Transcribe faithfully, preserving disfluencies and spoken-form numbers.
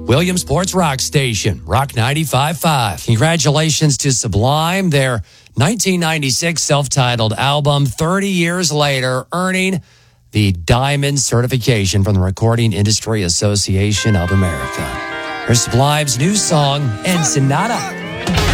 Williamsport's rock station, Rock ninety-five point five. Congratulations to Sublime, their nineteen ninety-six self-titled album, thirty years later, earning the Diamond certification from the Recording Industry Association of America. Here's Sublime's new song, Ensenada.